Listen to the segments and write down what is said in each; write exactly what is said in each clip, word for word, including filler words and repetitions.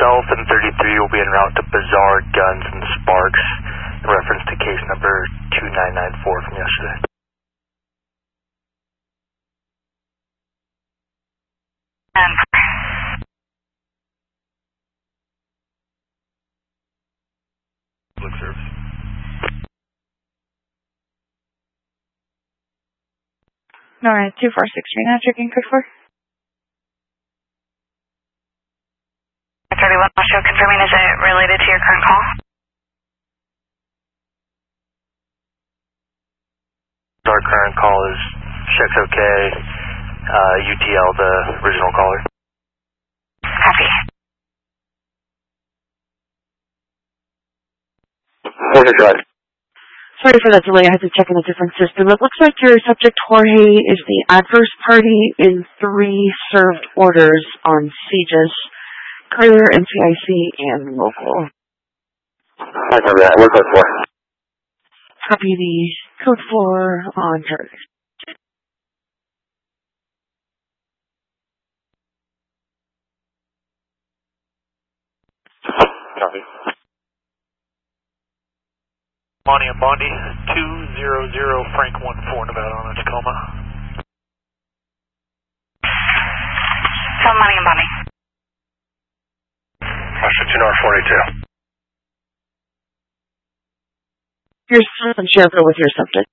yourself and thirty-three will be en route to Bazaar Guns and Sparks in reference to case number two nine nine four from yesterday. Um. Look, service. Alright, two four six three now, checking code four. thirty-one, show confirming, is it related to your current call? Our current call is checks okay, uh, U T L, the original caller. Copy. Jorge Drive. Sorry for that delay, I had to check in a different system. It looks like your subject Jorge is the adverse party in three served orders on CJIS, clear, N C I C, and local. I remember that. What's that for? Copy the code four on Jorge. Copy. Bonnie and Bondi, two zero zero Frank one four Nevada on a Tacoma. Tell Money and Bonnie. Washington R forty-two. Here's some share code with your subject.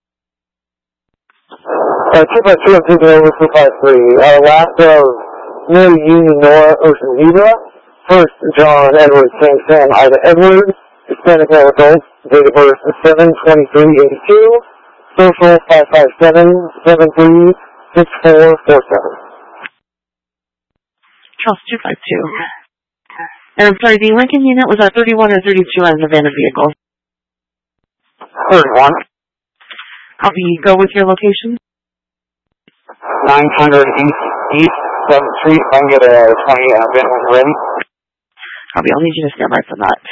Uh, two five two, I'm taking over two five three. Uh, last of Mary Union Nora Ocean Zebra. First, John Edward Sam Sam Ida Edward. Hispanic male adult. Date of birth seven twenty-three eighty-two. Social five five seven seven three six four four seven. Charles two five two. And I'm sorry, the Lincoln unit was at thirty-one or thirty-two on the Havana vehicle. thirty-one. Copy, go with your location. nine hundred East, East seventh Street. If I can get a twenty-eight on Havana when you're ready. Copy, I'll need you to stand by for that.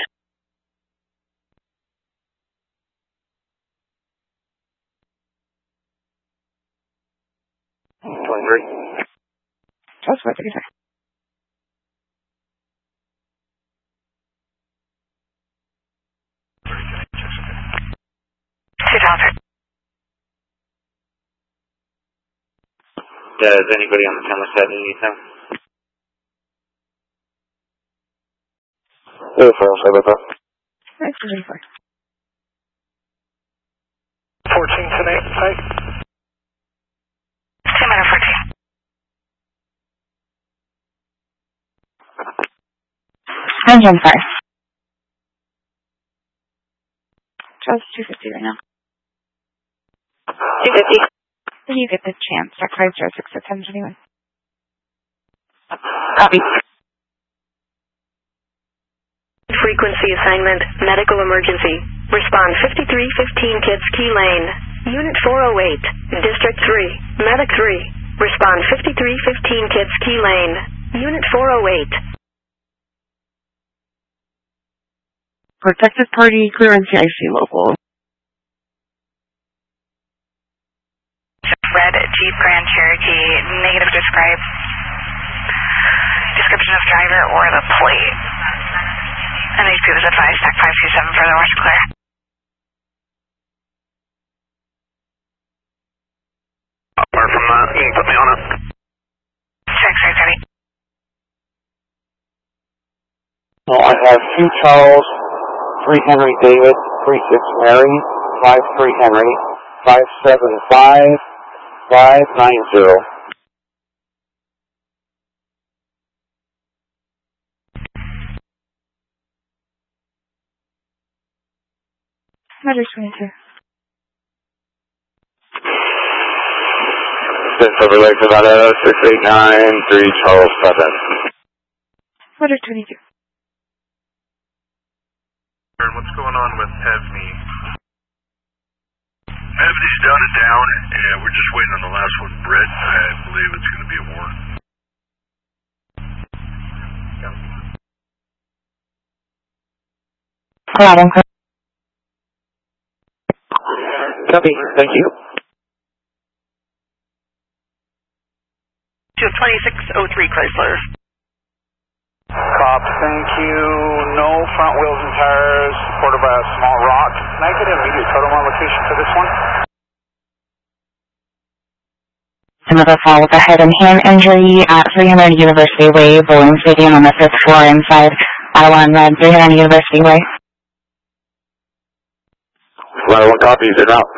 twenty-three. Just what did you say? Two thousand. Does anybody on the camera set need anything? Yes, sir, I'll say about that. Thanks for the report. fourteen tonight, site. Two minute fourteen. Engine fire. Just two fifty right now. Two fifty. When you get the chance, check five zero six at ten twenty-one. Copy. Frequency assignment, medical emergency. Respond fifty-three fifteen Kids Key Lane. Unit four oh eight. District three. Medic three. Respond fifty-three fifteen Kids Key Lane. Unit four oh eight. Protected party, clear N C I C local. Red Jeep Grand Cherokee, negative describe. Description of driver or the plate. And these two is advised, stack five two seven for the worst clear. Apart from that, you can put me on it. Check, six thirty. Well, I have two Charles, three Henry David, three six Mary, five three Henry, five seven five, five nine zero. Matter twenty-two. This overlay for about six eight nine three Charles seven. Matter twenty-two. What's going on with Evney? Evney's down and down, and we're just waiting on the last one, Brett. I believe it's going to be a war. Got him. Copy, thank you. twenty-six oh three Chrysler. Cop, thank you. No front wheels and tires, supported by a small rock. Can I get an immediate total on location for this one? Another call with a head and hand injury at three hundred University Way, Bowling Stadium on the fifth floor inside Avalon Red, three hundred University Way. Ladder one copies it out.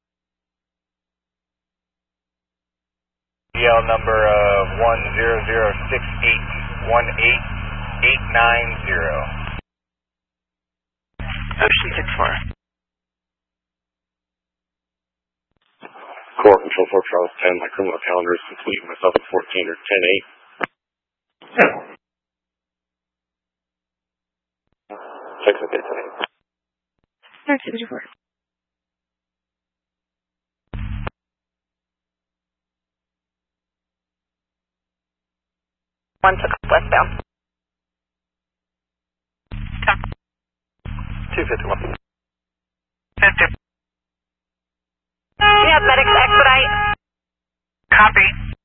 E L number uh, one zero zero six eight one eight eight nine zero. Ocean six four. Core Control four Charles ten, my criminal calendar is complete, myself at fourteen or ten eight. Check the date tonight. thirty four. One took westbound. two fifty-one. fifty. We have medics expedite. Copy.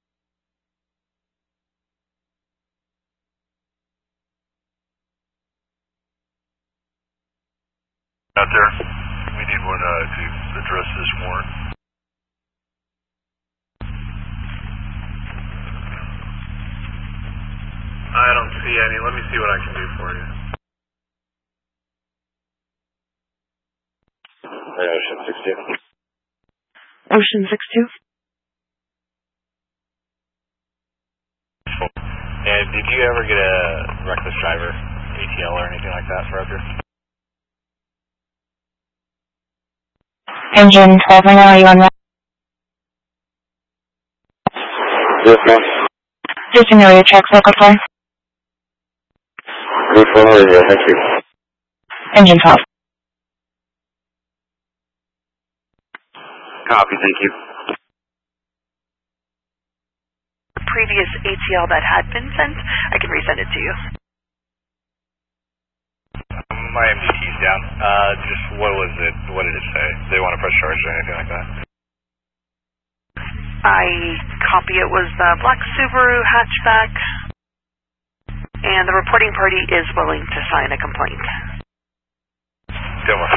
Out there, we need one uh, to address this warrant. I don't see any. Let me see what I can do for you. Ocean six two. Ocean six two. And did you ever get a reckless driver, A T L or anything like that for up here? Engine twelve nine, are you on that? Yes, ma'am. Just ignore your checks, local four. Good for radio, thank you. Engine twelve. Copy, thank you. Previous A T L that had been sent, I can resend it to you. My M D T's down. Uh, just what was it? What did it say? They want to press charge or anything like that? I copy it was the black Subaru hatchback, and the reporting party is willing to sign a complaint. Dilma.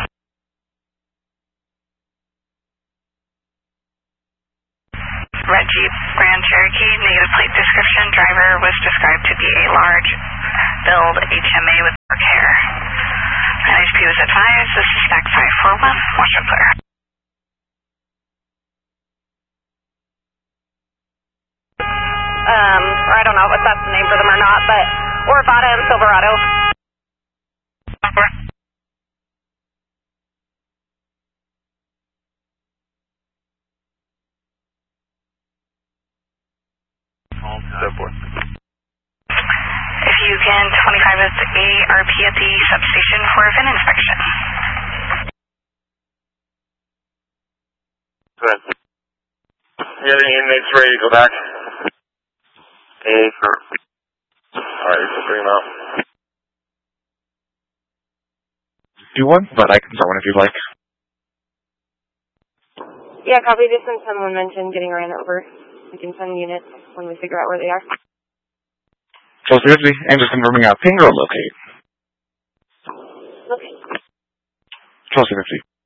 Red Jeep Grand Cherokee, negative plate description, driver was described to be a large build H M A with dark hair. N H P was advised, this is stack five four one, watch it clear. Um, or I don't know if that's the name for them or not, but Orvada and Silverado. If you can, twenty-five is A R P at the substation for a V I N inspection. Good. Yeah, the inmate's ready to go back. Hey, sir. Alright, let's bring him out. Do one, but I can start one if you'd like. Yeah, copy. Just when someone mentioned getting ran over, we can send units when we figure out where they are. Chelsea fifty, and just confirming out ping or locate. Okay. Chelsea fifty.